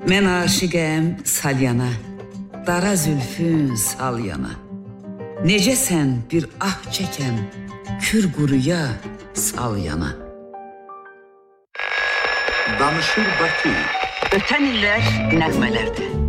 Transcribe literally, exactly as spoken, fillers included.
Mən aşiqəm salyana, dara zülfün sal yana. Necəsən bir ah çəkən, kür quruya sal yana. Danışır Bakı. Ötən illər nəğmələrdə.